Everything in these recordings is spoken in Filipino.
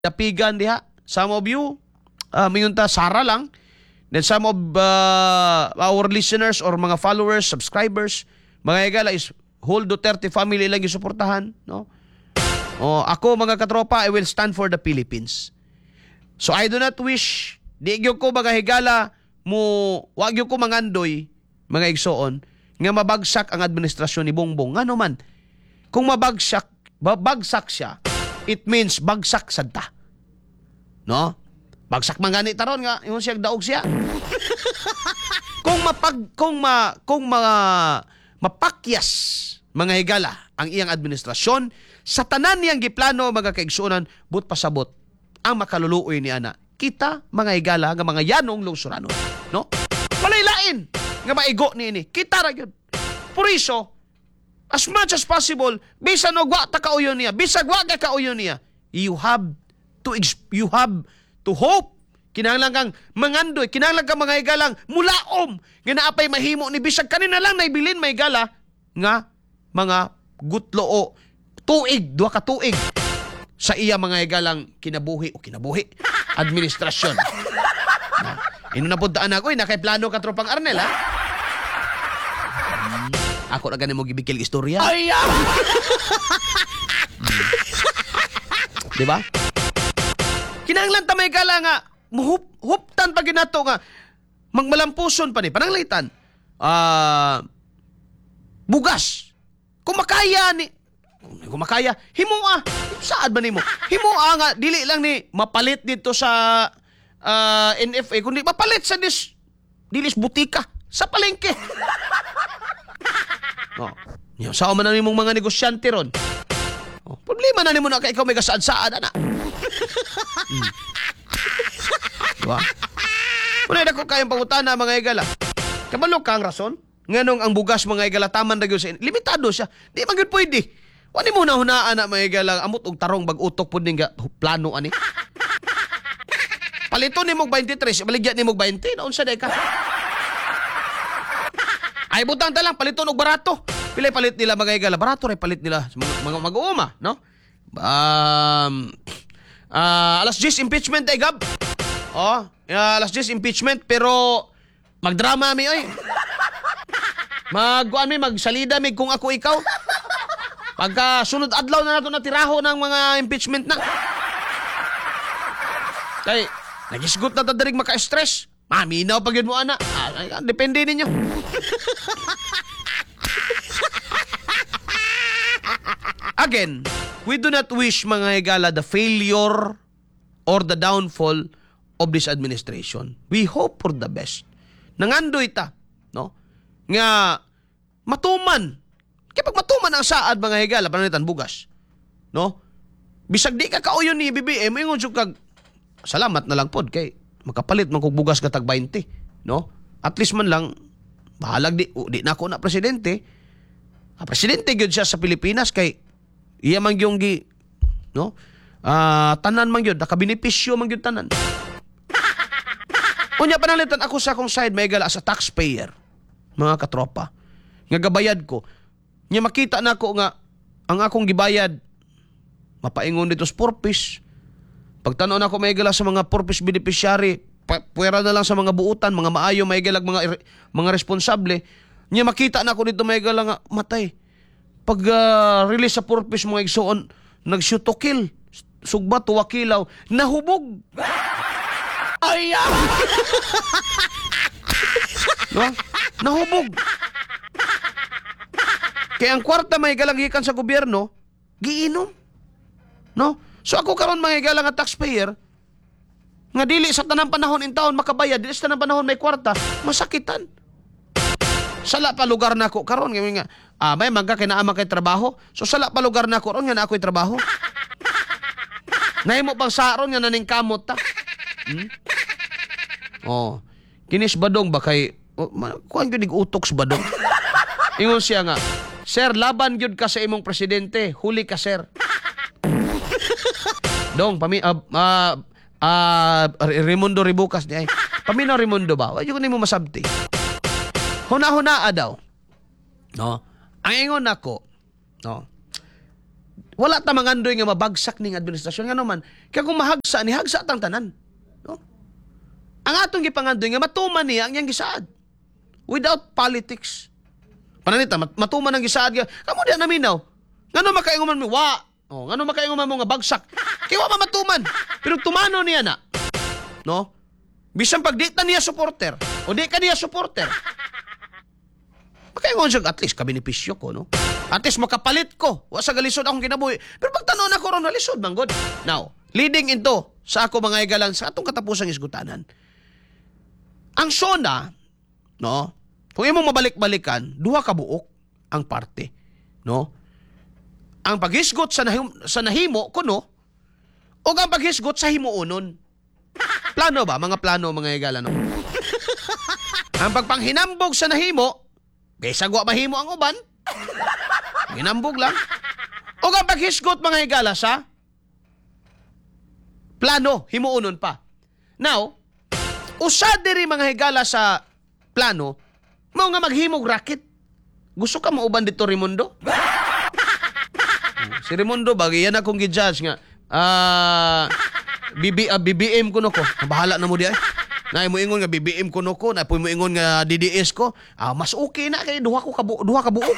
dapigan diha. Some of you, mingunta Sara lang. Then some of our listeners or mga followers, subscribers, mga higala is whole Duterte family lang yung suportahan. No? Ako mga katropa, I will stand for the Philippines. So I do not wish, di gyud ko mga higala, wag gyud ko mangandoy, mga igsoon, nga mabagsak ang administrasyon ni Bongbong. Ano man, kung babagsak siya, it means bagsak sadta. No? Bagsak man gani taron nga yung siya daog siya. kung mapakyas mga higala ang iyang administrasyon sa tanan niyang giplano mga kaigsuonan but pasabot ang makaluluoy ni ana. Kita mga higala nga mga yanong lungsuranon, no? Palaylain nga maigo ni kita ra gyud. Por iso, as much as possible, bisan og wa ta kauyon niya, bisag wa ka kauyon niya, you have to hope. Kinahanglan kang mangandoy, kinahanglan kang mga higalang mulaom nga naapay mahimo ni bisag kanina lang naibilin may higala nga mga gutlo o tuig, duha ka tuig sa iya mga higalang kinabuhi administrasyon. Ino na pudaan ako, nakay plano ka tropang Arnel, ha? Ako na ganin mo gibigil istorya. Ay, diba? Kinahanglan ta may higala nga huptan pa ginato nga magmalampuson pa ni pananglitan. Bugas. Kung makaya, himua. Saad ba nimo? Himua nga dili lang ni mapalit dito sa NFA kundi mapalit sa dilis butika sa palengke. Yung sao man na nimong mga negosyante ron. Problema na nimo na kay ikaw may kasaad-saad ana. Diba? Unay dako kayong pangutana mga higala. Kabalo ka ang rason? Nganong ang bugas mga higala taman ra gyud sa limitado siya. Di man gyud pwede. Wani mo na hunaan na mga higala amot og tarong bag-utok pud ning plano ani. Palito nimo 23, baligya nimo 20, naon sa day ka? Ay butang ta lang paliton og barato. Pilay palit nila mga higala, barato ray palit nila mga mag-uuma, no? Alas 10 impeachment ay gab. Alas 10 impeachment pero magdrama mi oy. Magsalida mi kung ako ikaw. Pagka sunod adlaw na nato natiraho ng mga impeachment na. Kay nagisgot na ta dirig maka-stress. Maminaw pag yun mo ana. Depende ninyo. Again, we do not wish mga higala the failure or the downfall of this administration. We hope for the best. Nangandoy ta, no? Nga matuman. Kaya pag matuman ang saad mga higala pananitan bugas, no? Bisag di ka kauyon ni BBM, ingon jud kag salamat na lang pod kay makapalit man kog bugas katag 20, no? At least man lang bahalag di na ako na presidente. Presidente gyud siya sa Pilipinas kay iya man gyung no? Tanan man gyud nakabenepisyo man gyud tanan. Unya panalitan ako sa akong side may higala as a taxpayer, mga katropa. Nga gabayad ko. Nya makita na ako nga ang akong gibayad mapaingon dito sa purpose. Pagtanaw na ako may higala sa mga purpose beneficiary, puwera na lang sa mga buutan, mga maayo may higala mga responsable. Nya makita na ako dito may higala nga matay. Pag release sa purpose mga igsoon, nag-shoot to kill. Sugba tuwa kilaw, nahubog. Ay! No? Nahubog. Kaya ang kwarta may galagikan sa gobyerno, giinom. No? So ako karon mga higala nga taxpayer, nga dili sa tanang panahon in taon makabayad, dili sa tanang panahon may kwarta, masakitan. Sala pa lugar na ako karon nga may magka kinaama kay trabaho. So sala pa lugar na ako ron nga na ako'y trabaho. Nahimo pang saron nga naning kamot ta. Kinis badong ba kay kuan gyud utok sa badong. Ingon siya nga, "Sir, laban gyud ka sa imong presidente, huli ka sir." Dong Raimundo Ribucas di ay. Paminaw Raimundo ba? Wa gyud nimo masabti. Huna-hunaa daw. No? Ang ingon nako, no? wala ta mangandoy nga mabagsak ning administrasyon nga naman. Kaya kung mahagsa ni hagsa tang tanan. No? Ang atong gipangandoy nga matuman niya ang iyang gisaad. Without politics. Pananita, matuman ang gisaad nga. Kamo diyan naminaw. Ngano makaingon man mo? Ngano makaingon man mo nga bagsak? Kaya wa matuman. Pero tumano niya na. No? Bisan pag di ta niya supporter o di ka niya supporter. Makaingon siya, at least kabinipisyo ko, no? At least makapalit ko. Wa sa galisod akong kinabuhi. Pero pag tanaw na ko ron, nalisod, man, God. Now, leading into sa ako mga igalan sa atong katapusang isgutanan. Ang SONA, no? Kung imong mabalik-balikan, duha ka buok ang parte, no? Ang paghisgot sa nahimo kuno o ang paghisgot sa himuonon. Plano ba? Mga plano, mga igalan, no? Ang pagpanghinambog sa nahimo, kaysa gwa mahimo ang uban, hinambog lang. O ang paghisgot, mga higala, sa plano, himuunon pa. Now, usa diri mga higala sa plano, mao nga maghimog racket. Gusto ka mauban dito, Raimundo? Si Raimundo, bagay yan akong gi-judge nga. BBM ko no ko. Bahala na mo di ay. Na mo ingon nga BBM ko no ko, na mo ingon nga DDS ko. Mas okay na kay duha ka buok.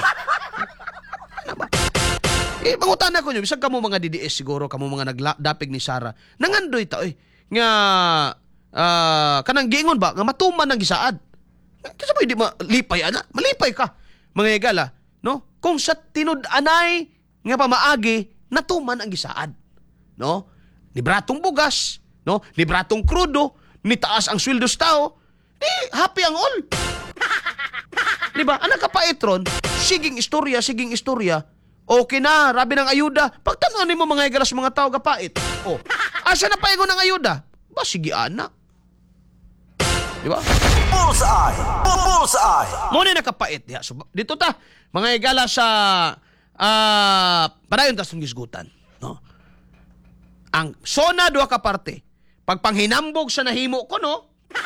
Mangutan ako nyo, bisag kamo mga DDS siguro, kamo mga nagdapig ni Sara. Nangandoy ta, nga, kanang giingon ba, nga matuman ng gisaad. Kasi mo hindi malipay, malipay ka. Mga higala, no? Kung sa tinud-anay, nga pamaagi, natuman ang gisaad. No? Libratong bugas, no? Libratong krudo, ni taas ang sweldos tao, happy ang all. Diba? Anak ka pa etron, siging istorya. Okay na, rabi ng ayuda. Pagtanon mo mga igalas mga tao kapait. Asa na paingon ng ayuda? Ba, sige anak. Diba? Bullseye! Muna nakapait. So, dito ta, mga igala sa padayon ta sa gisgutan. No? Ang SONA duha ka parte. Pagpanghinambog sa nahimo ko, no?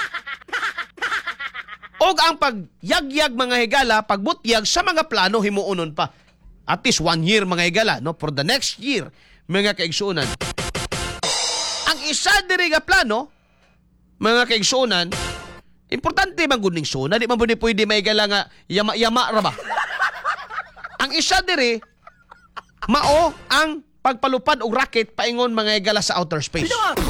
Og ang pagyagyag mga higala, pagbutyag sa mga plano himuunon pa. At least 1 year mga higala, no? For the next year, mga kaigsuunan. Ang isa diri nga plano, mga kaigsuunan, importante man gud ning SONA, di man pwede maigala nga yama-yama ra ba? Ang isa diri mao ang pagpalupad og rocket paingon mga igala sa outer space.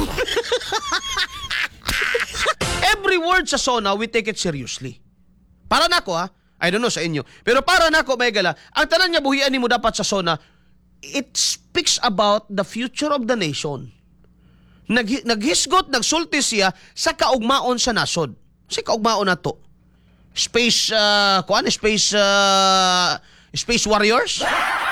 Every word sa SONA, we take it seriously. Para nako I don't know sa inyo, pero para nako mga igala, ang tanan nga buhian nimo dapat sa SONA, it speaks about the future of the nation. Naghisgot, nagsulti siya sa kaugmaon sa nasod. Si kaugmaon na to. Space warriors?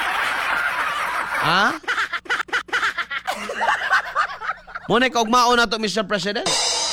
Muna kaugmaon na to, Mr. President?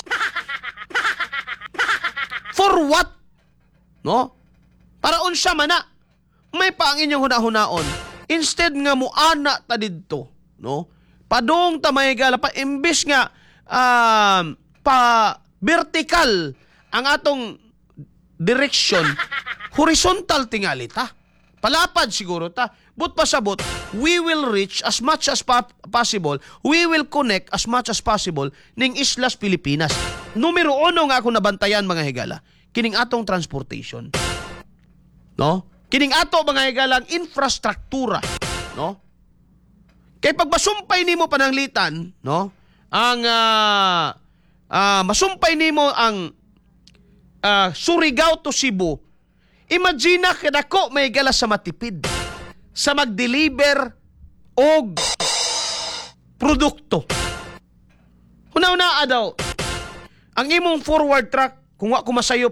For what? No? Para unsa man na. May pa ang inyong hunahunaon. Instead nga mo ana ta didto, no? Padong ta may gala pa imbis nga pa vertical ang atong direction, horizontal tingali ta. Palapad siguro ta. But pasabot, we will reach as much as possible, we will connect as much as possible ning Islas Pilipinas. Numero 1 nga ako nabantayan mga higala, kining atong transportation. No? Kining ato mga higalang infrastruktura, no? Kay pag masumpay nimo pananglitan, no? Ang masumpay nimo ang Surigao to Cebu. Imagine kadako may higala sa matipid sa mag-deliver og produkto. Una-una daw, ang imong forward truck, kung wa ko masayop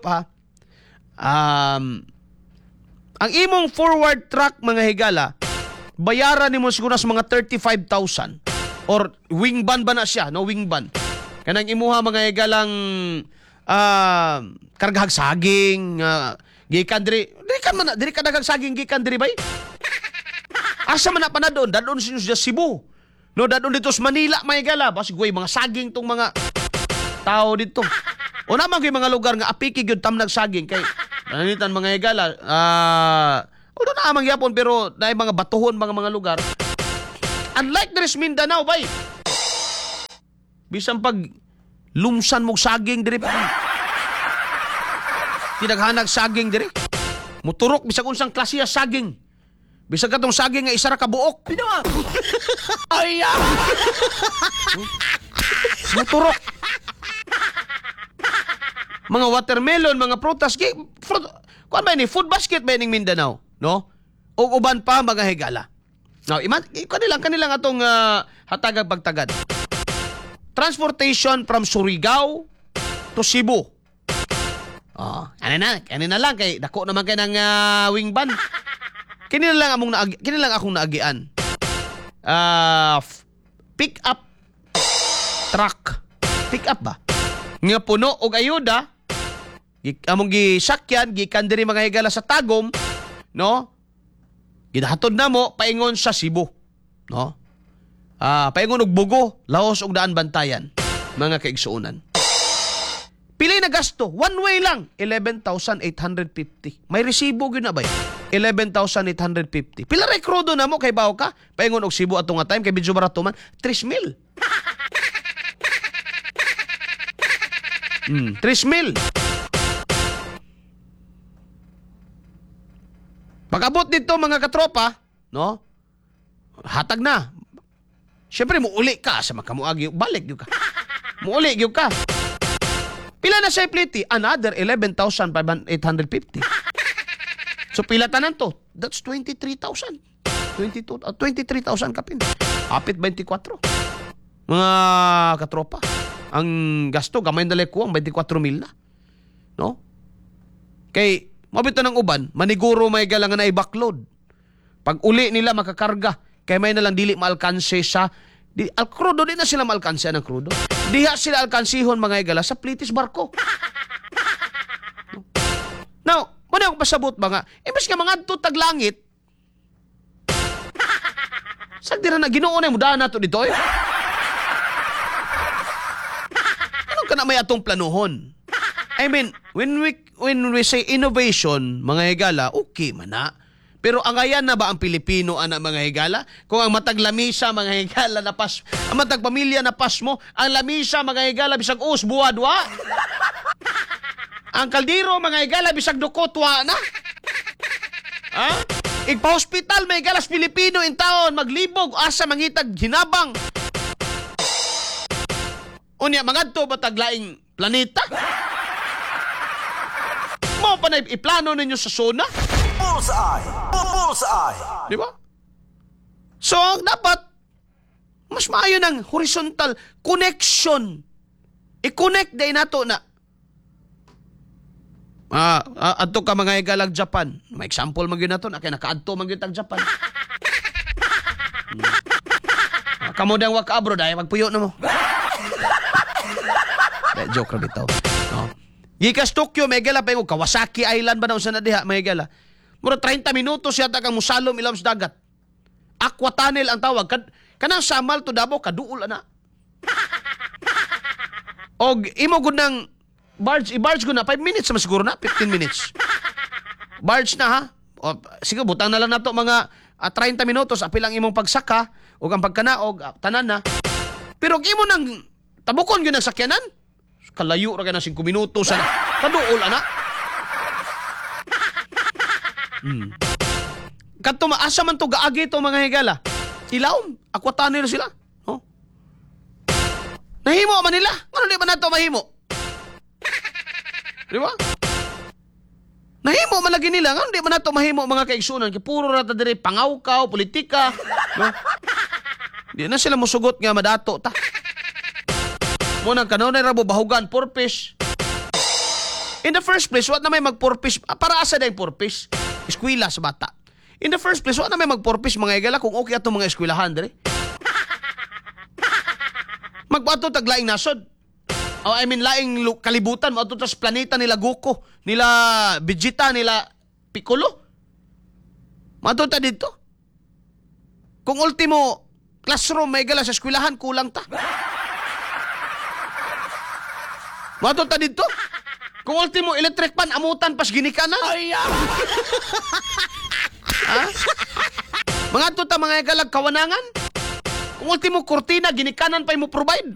ang imong forward truck mga higala, bayaran nimo siguro sa mga 35,000 or wing van ba na siya, no, wing van. Kanang imuha mga higalang kargahag saging, gikan diri ka daghang saging gikan diri bay. Asa man na pa na doon? Dadon sa Cebu. No, dadon dito sa Manila, may gala. Basig mga saging tong mga tao dito. O naman yung mga lugar nga apiki yun tamnag saging. Kay, nanitan mga higala. Although na amang yapon, pero dahil mga batuhon mga lugar, Unlike there's Mindanao, bay. Bisan pag lumsan mong saging diri pa. Tinaghanag saging diri. Muturok bisag unsang klase ya saging. Bisag katong saging nga isa ra ka buok. Ay! Muturok. Mga watermelon, mga prutas, kuan ba ni food basket ba ning Mindanao, no? O uban pa mga higala. Now, kanilang atong hatagag pagtagad. Transportation from Surigao to Cebu. Oh, kanina lang kay dako naman kay ng wing ban. Kanina lang akong naagian. Pick up truck. Pick up ba? Nga puno og ayuda. Among gisakyan gikan diri mga higala sa Tagum, no? Gidahatod na mo paingon sa Cebu, no? Paingon og Bugo, Laos ug Daan Bantayan, mga kaigsuonan. Pilay na gasto, one way lang, 11,850. May resibo gyud na bay. 11,850. Pila ray krudo na mo kay bawo ka? Paingon og Cebu atong nga time kay medyo barato man, 3,000. 3,000. Pag-abot dito mga katropa, no? Hatag na. Siyempre, muuli ka sa makamuagi. Balik yun ka. Muuli yun ka. Pila na sa pliti? Another 11,850. So, pila tanan to? That's 23,000. 23,000 kapin. Apit 24. Mga katropa. Ang gasto, gamay na lekuang 24,000 na. No? Kay, mabito ng uban, maniguro may galangan na i-backload. Pag uli nila makakarga, kaya may nalang dili maalkanse sa al krudo, di na sila maalkanse ng krudo. Diha sila alkansihon mga igala sa plitis barko. Now, muna akong pasabot mga, imbes nga mga tutag langit, sagdira na Ginoo na mudahan nato dito eh. Ano ka na may atong planuhon? I mean, when we say innovation, mga higala, okay man na. Pero ang ayan na ba ang Pilipino, anak mga higala? Kung ang matag lamisa, mga higala, ang matag pamilya na pas mo, ang lamisa, mga higala, bisag buwa-dwa. Ang kaldero, mga higala, bisag dukotwa na. Ha? Igpa-hospital, mga higala, sa Pilipino, in taon, maglibog, asa, mangitag, hinabang. Unya, mga to, bataglaing planeta? Mo pa na iplano ninyo sa zona? Bullseye! Di ba? So, dapat mas maayo ng horizontal connection. I-connect day nato na. Adto ka mga igalag Japan. May example magyud nato na kay nakaadto magyud tag Japan. Kamo dang waka abroad ay magpuyo na mo. Joke ra bitaw. No. Gikas Tokyo, may gala pa yung Kawasaki Island ba na sa nadiha, may gala. Mura 30 minutos yata kang musalom ilawom sa dagat. Aqua tunnel ang tawag. Kanang samal to Davao, kaduol na. Og imo gud nang i-barge gud na 5 minutes sa siguro na, 15 minutes. Barge na ha. O, sige, butang na lang nato mga 30 minutos, apilang imong pagsaka, o ang pagkanaog, tanan na. Pero imo nang tabukon yun ang sakyanan, kalayo ra ka na 5 minutos, kaduol, ana. Kanto maasa man to gaagi to mga higala. Ilawom, aqua tunnel sila. Oh. Nahimo man nila. Ano di ba nato mahimo? Di ba? Nahimo man lagi nila. Ano di ba nato mahimo mga kaigsunan? Kaya puro rata diri pangawkaw, politika. No? Di na sila musugot nga madato ta. Munang kanunay rabo bahugan, purpose. In the first place, what na may mag-purpose? Para asa na yung purpose? Eskwela sa bata. In the first place, what na may mag-purpose mga igala kung okay ato mga eskwelahan dere? Magbato taglaing nasod. I mean, laing kalibutan mo ato tas planeta nila Goku, nila Vegeta, nila Piccolo. Mato ta dito. Kung ultimo classroom may igala sa eskwelahan, kulang ta. Mato ta dito. Kung ultimo electric pan, amutan pas ginika na. Ha? Mga tuta mga igalag kawanangan. ultimo kortina, ginikanan pa mo provide.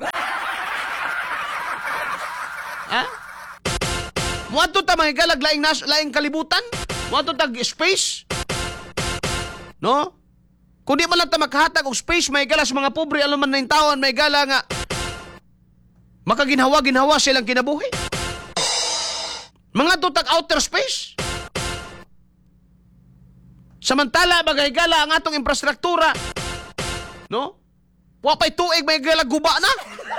Ha? Muadto ta mga higala, laing kalibutan? Muadto tag space? No? Kung di man lang ta makahatag og space, may higala sa mga pobre, alam man na yung taon, may higala nga, makaginhawa-ginhawa silang kinabuhi. Mga tutag outer space. Samantala, magahigala ang atong infrastruktura. No? Wapay tuig, may higala guba na.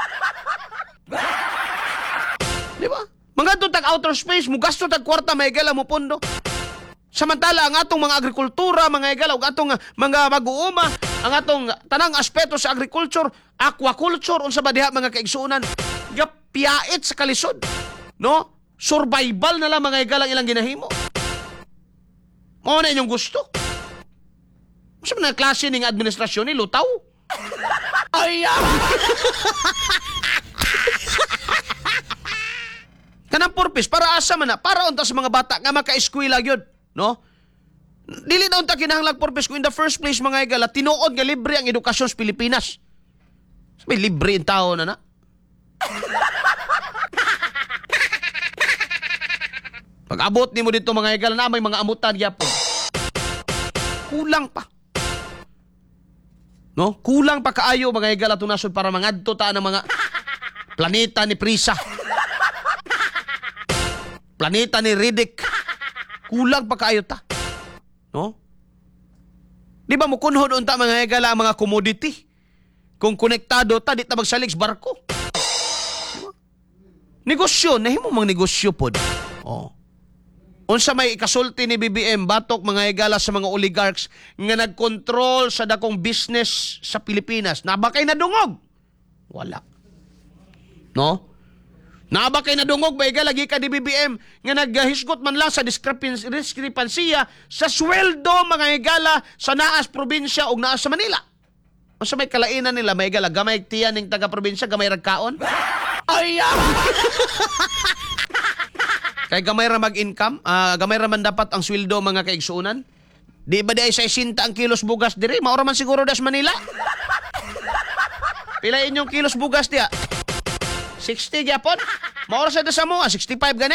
Di ba? Mga tutag outer space, mugasto tag kwarta, may higala mo pundo. Samantala, ang atong mga agrikultura, mga higala, ang atong mga mag-uuma, ang atong tanang aspeto sa agriculture, aquaculture, unsa ba diha mga kaigsuunan, piyait sa kalisod. No? Survival na lang mga higala ilang ginahimo. Mao na inyong gusto. Sa mga klase ng administrasyon ni Lutaw. Ay! Kanang purpose, para asa man na, para unta sa mga bata nga maka-eskwela gyud. No? Dili na unta kinahanglang purpose kung in the first place mga higala, tinuod nga libre ang edukasyon sa Pilipinas. May libre ang tao na. Pag-abot ni mo dito mga higala na may mga amutan yapon. Kulang pa. No? Kulang pa kaayo mga higala itong nasod para mangadto ta ng mga planeta ni Prisa. Planeta ni Riddick. Kulang pa kaayo ta. No? Di ba mo kunhod unta mga higala ang mga commodity? Kung konektado ta, di ta magsalig sa barko. Diba? Negosyo, nahimo mang negosyo pod. Oh. Unsa may ikasulti ni BBM, batok mga higala sa mga oligarchs nga nagkontrol sa dakong business sa Pilipinas. Nabakay na dungog? Wala. No? Nabakay na dungog ba higala lagi ka ni BBM nga naghisgot man lang sa diskrepansiya sa sweldo mga higala sa naas probinsya o naas sa Manila. Unsa may kalainan nila may higala gamay tiyan ning taga-probinsya, gamay ragkaon? Ay! Kay gamay ra mag-income, gamay ra man dapat ang sweldo mga kaigsuunan. Di ba di ay 60 ang kilos bugas diri? Maura man siguro das Manila. Pila inyong kilos bugas diya? 60 gyapon. Maura sa das mo, 65 gani.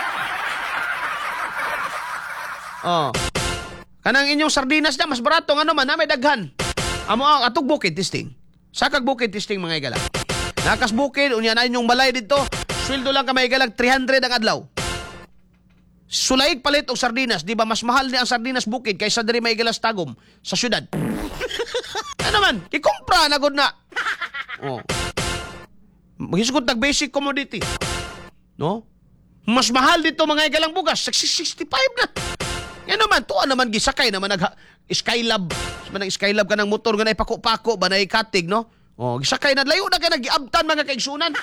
Oh. Kanang inyong sardinas na mas barato ngano man na may daghan. Amo atog bukid testing. Sakag bukid testing mga higala. Nakas bukid unya na inyong balay dito. Sweldo lang ka may higala 300 ang adlaw. Sulaig palit og sardinas, di ba mas mahal ni ang sardinas bukid kaysa diri may gilas tagom sa syudad. Ano man, ikumpra na gud na. Oh. Maghisgot tag basic commodity. No? Mas mahal dito mga igalang bugas, 65 na. Yan naman, tuwa naman gisakay naman Skylab. Manang Skylab ka ng motor nga na ipako-pako ba na ikatig, no? Oh, gisakay na layo na ka nagiabtan mga kaigsunan.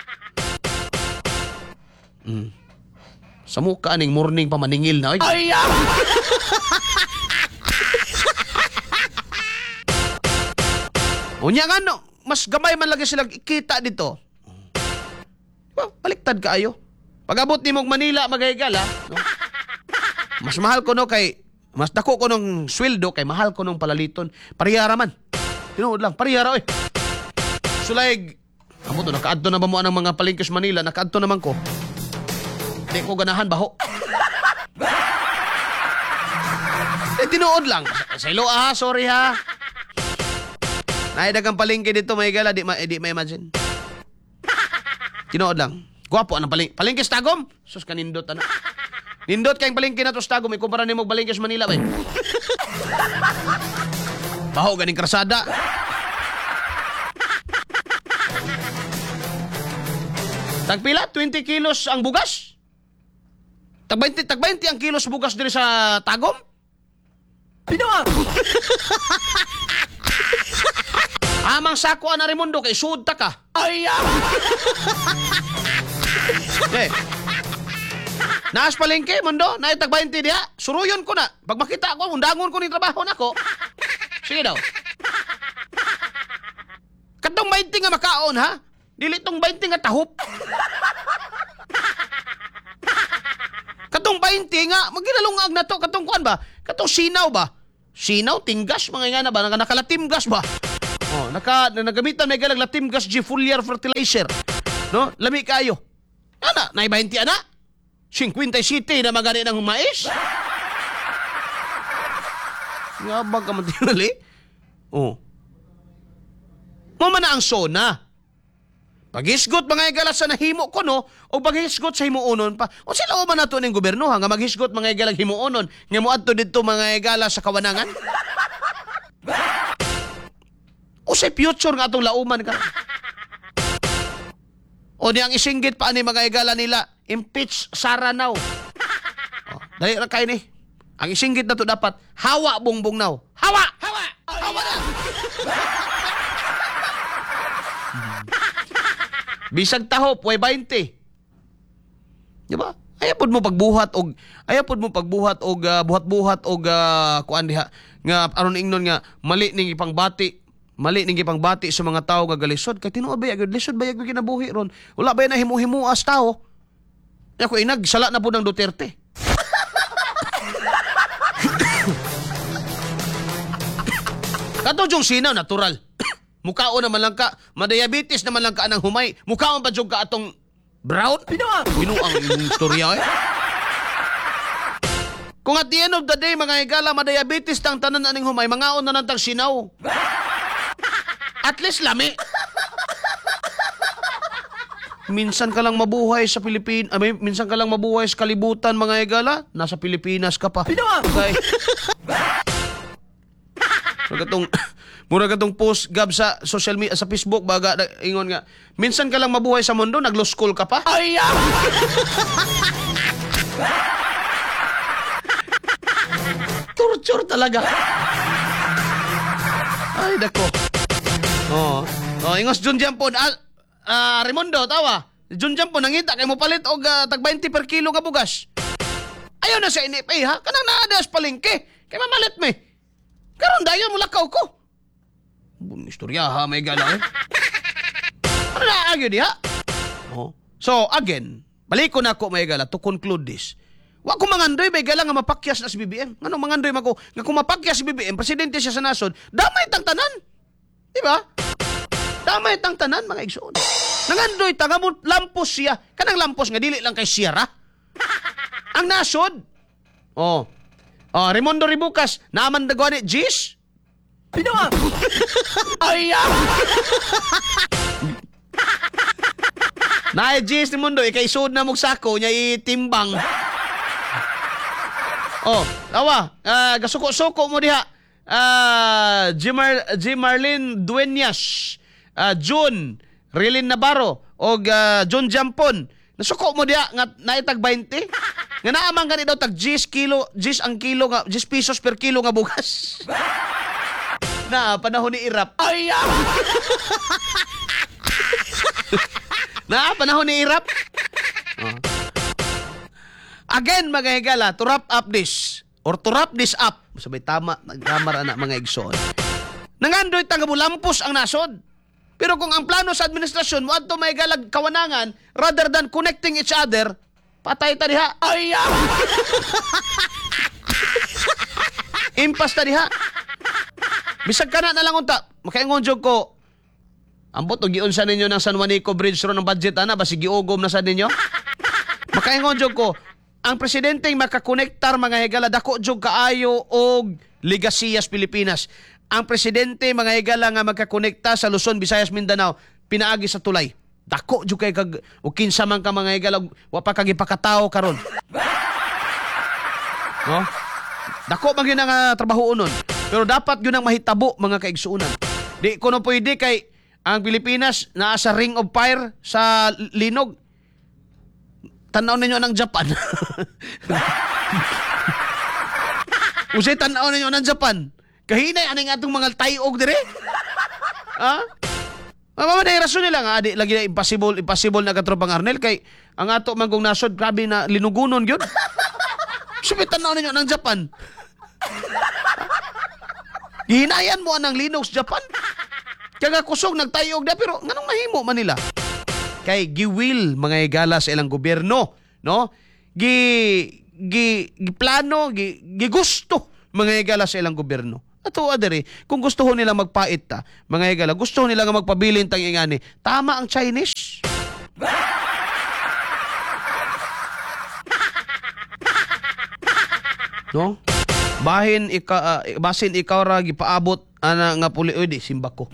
Sa mukha aning morning pa maningil na. Ay! Unya nga no, mas gamay man lagi silang ikita dito. Baliktad ka ayo. Pag-abot ni mong Manila, magahigala. No? Mas mahal ko no kay, mas dako ko nung sweldo kay mahal ko nung palaliton. Pariyara man. Tinuod lang, pariyara oy. Sulaig, amo to, nakaadto na ba mo ang mga palengke sa Manila? Nakaadto naman ko. Di ko ganahan baho. Tinuod lang. Sa ilo sorry ha. Naidagang palengke dito may gala, di ma-imagine. Tinuod lang. Gwapo ang palengke sa Tagum. Sus kanindot ano. Nindot kayong palengke na to sa Tagum, ikumpara ni mo palengke sa Manila ba? Baho ganing krasada. Tagpila 20 kilos ang bugas. Tag 20 ang kilos bugas diri sa Tagum? Pinawa! Amang sako na Raimundo kay sud ta ka. Ay! Eh. Naas palengke mundo, na tag 20 diha. Suruyon ko na. Pag makita ko, undangon ko ni trabaho nako. Sige daw. Katong 20 nga makaon ha. Dili tong 20 nga tahop. Katong 20 nga, maginalungag na to. Katong kuan ba? Katong sinaw ba? Sinaw, tinggas, mga nga na ba? Nakalatimgas ba? Oh, Nagamitan may galang Latim gas G foliar fertilizer. No? Lami kayo. Ana, na 20 ana? 57 na magani ng mais? Nga ba ka man tinali? Oh. Mama na ang sona. Paghisgot mga igala sa nahimo ko no, o paghisgot sa himuonon pa. O sila o man nato ning gobyerno ha, nga maghisgot mga igala himuonon, nga moadto didto mga igala sa kawanangan. O sa future nga atong lauman ka. O di ang isinggit pa ani mga igala nila, impeach Sara now. O, dali ra kay ni. Ang isinggit na to dapat, hawa bongbong now. Hawa! Hawa! Hawa na! Bisag tahop, way 20. Di ba? Ayapod mo pagbuhat og buhat-buhat og kuan diha nga aron ingnon nga mali ning ipangbati sa mga tao nga galisod kay tinuod ba gyud lisod ba gyud kinabuhi ron. Wala ba na himo-himuas tao? Ako inag sala na pud ng Duterte. Kato jung sinaw natural. Mukhaon naman lang ka, madiabetes naman lang ka anang humay. Mukhaon pa jung ka atong brown? Binuang imong istorya eh. Kung at the end of the day, mga higala, madiabetes tang tanan aning humay, mangaon na nantang sinaw. At least lami. Minsan ka lang mabuhay sa Pilipinas, minsan ka lang mabuhay sa kalibutan, mga higala, nasa Pilipinas ka pa. Binuang! Okay. Mura katong post gab sa social media sa Facebook baga ingon nga minsan ka lang mabuhay sa mundo nag-law school ka pa. Ay! Torture talaga. Ay dako. Ingos Jun Jampon Raimundo tawa. Jun Jampon nangita kay mo palit og tag 20 per kilo nga bugas. Ayaw na sa inip ha. Kanang naadas palengke. Kay mamalit me. Karon dayon mo lakaw ko. Istorya ha, may gala eh. Ano na agyo diha? Oh. So, again, balik ko na ako may gala to conclude this. Wa ko mangandoy may gala nga mapakyas na si BBM. Ngano mangandoy mako nga kung mapakyas si BBM, presidente siya sa nasod, damay tang tanan. Di ba? Damay tang tanan mga igsoon. Nangandoy ta nga mo lampos siya. Kanang lampos nga dili lang kay Sierra. Ang nasod. Oh. Raimundo Ribucas, naaman dagwa ni Gis. Binuang! Ay! Naay Gis ni Mundo, ikaisod na mong sako, niya itimbang. Tawa, gasuko-suko mo diha. Marlene Dueñas, June, Rilin Navarro, o John Jampon. Nasuko mo diha, nga naitag 20. Nga naamang gani daw tag 10 pesos per kilo nga bugas. Na panahon ni Irap. Ay! Na panahon ni Irap. Again mga higala, to wrap up this or to wrap this up. Sabay tama na mga igsoon. Nangandoy tanga mo lampos ang nasod. Pero kung ang plano sa administrasyon mo adto may galag kawanangan rather than connecting each other, patay ta diha. Ay! Impas ta diha. Bisag ka na lang unta. Makaingon jog ko. Ambot og giunsa ninyo ng San Juanico Bridge ron ng budget ana basi giugom na sa ninyo. Makaingon jog ko. Ang presidenteng makakonektar mga higala dako jog kaayo og Legasiyas Pilipinas. Ang presidente mga higala nga makakonekta sa Luzon, Visayas, Mindanao pinaagi sa tulay. Dako jud kay kag o kinsa man ka mga higala wa pa kag ipakatawo karon. No? Dako man gyud ang trabaho unon. Pero dapat yun ang mahitabo, mga kaigsuunan. Di ko na pwede kay ang Pilipinas naa sa ring of fire sa linog. Tanaw ninyo ng Japan. Usay tanaw ninyo ng Japan. Kahinay aning atong mga tayog dire. Ha? Mamaday rason nila nga adi lagi na impossible na katropang Arnel kay ang ato manggong nasod grabe na linugunon gyud. Subi tanaw ninyo ng Japan. Hinayan mo anang linog sa Japan. Kaya kusog nagtayog na pero nganong mahimo man nila? Kay giwil mga higala sa ilang gobyerno, no? Gi plano, gi gusto mga higala sa ilang gobyerno. Ato adere, kung gusto ho nila magpait ta, mga higala, gusto ho nila nga magpabilin tang ingani, tama ang Chinese. No? Basin ikaw ra gipaabot ana nga puli oy di simba ko.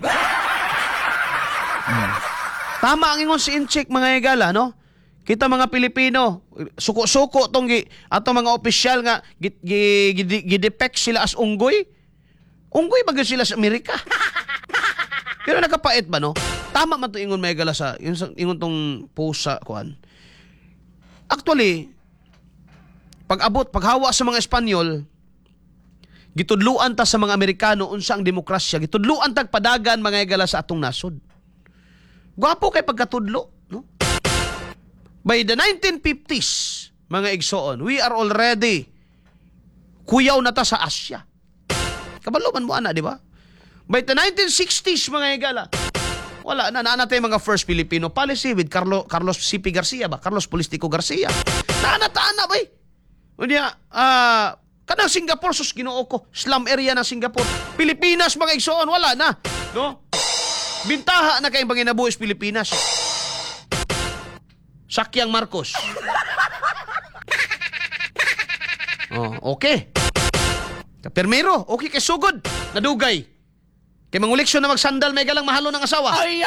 Tama ang ingon si Inchik, mga higala, no? Kita mga Pilipino, suko-suko tong atong mga opisyal nga gidepek sila as unggoy. Unggoy bagay sila sa Amerika. Pero nakapait ba, no? Tama man to ingon, mga higala, sa ingon tong post sa kuan. Actually, paghawa sa mga Espanyol, gitudluan ta sa mga Amerikano unsa ang demokrasya, gitudluan tag padagan, mga higala, sa atong nasod. Gwapo kay pagkatudlo, no? By the 1950s, mga igsoon, we are already kuyaw na ta sa Asya. Kabalo man mo ana, di ba? By the 1960s, mga higala, wala na naanatay mga first Filipino policy with Carlos C.P. Garcia ba? Carlos Polistico Garcia. Naanata-ana ba? Unya, kanang Singapore, sus ginoo ko, slum area ng Singapore. Pilipinas, mga igsoon, wala na. No? Bintaha na kayong panginabuhis Pilipinas. Sakyang Marcos. Oh, okay. Permero, okay kay sugod. Nadugay. Kay manguleksyon na magsandal, may galang mahalo ng asawa. Ay,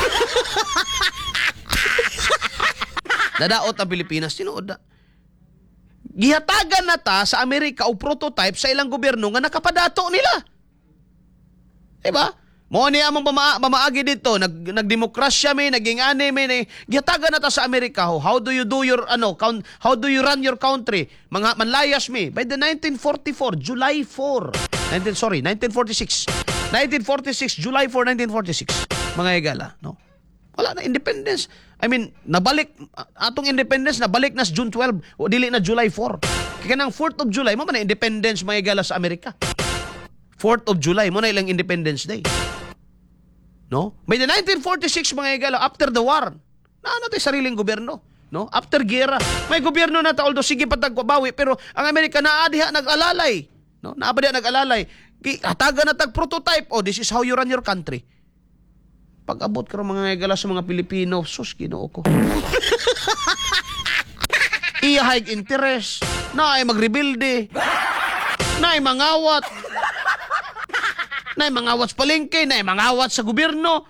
Nadaot ang Pilipinas, tinuod na. Gihatagan na ta sa Amerika o prototype sa ilang gobyerno nga nakapadato nila. Diba? Mo ni among mamaagi dito, nagdemokrasya may, naging ani may, gihatagan na ta sa Amerika ho. How do you do your how do you run your country? Mga manlayas mi. By the 1944, July 4. 1946. 1946, July 4, 1946. Mga higala, no? Wala na independence. I mean, nabalik atong independence nabalik na sa June 12 o dili na July 4. Kaya nang 4th of July mo man na independence, mga higala, sa Amerika. 4th of July mo na ilang Independence Day. No? By the 1946, mga higala, after the war, naanatay sariling gobyerno. No? After gera, may gobyerno na ta, although sige patagbawi, pero ang Amerika naadiha nag-alalay. No? Naabadiha nag-alalay. Hataga na tag-prototype. Oh, this is how you run your country. Pag-abot ka mga higala sa mga Pilipino, sus, ginoo ko. Iya-high interest, na ay magrebuilde, na ay mangawat, na ay mangawat sa palengke, na ay mangawat sa gobyerno,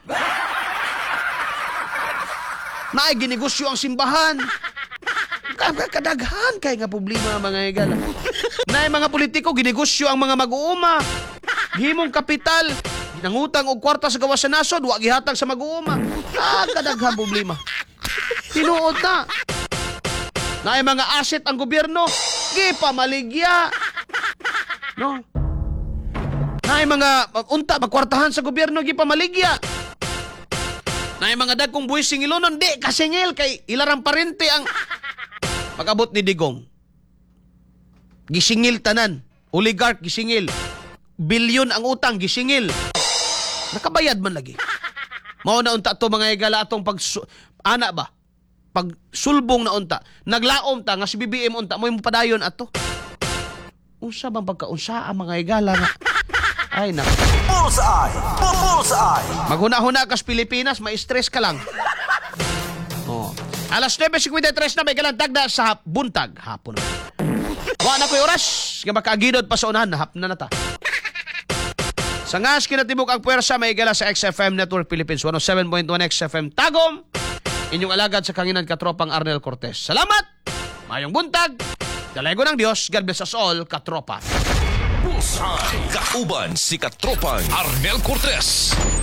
na ay ginegosyo ang simbahan. Kadaghan kay nga problema, mga higala. Na ay mga politiko ginegosyo ang mga mag-uuma, himong kapital, nangutang og kwarta sa gawas sa nasod, wa gihatag sa mag-uuma. Kadaghan problema. Tinuod na. Na ay mga asset ang gobyerno, gipamaligya. No? Na ay mga unta magkwartahan sa gobyerno, gipamaligya. Na ay mga dagkong buwis singilonon, di kasingil kay ilarang parente ang pag-abot ni Digong. Gisingil tanan, oligarch gisingil. Bilyon ang utang gisingil. Nakabayad man lagi. Mao na unta to, mga higala, atong ana ba? Pag sulbong na unta, naglaom ta nga si BBM unta mo padayon ato. Unsa bang pagkaunsa ang mga higala nga? Ay nak. Bullseye. Maghuna-huna ka sa Pilipinas, ma-stress ka lang. Oh. Alas 9:53 na, may galang tagda sa buntag hapon. Wa na ko'y oras nga makaagidod pa sa unahan, hap na ta. Sa ngas kinatibok ang puwersa, may gala sa XFM Network Philippines 107.1 XFM Tagum. Inyong alagad sa kanginan katropang Arnel Cortez. Salamat! Mayong buntag! Dalego ng Diyos, God bless us all, katropa. Bullseye! Kauban si katropang Arnel Cortez.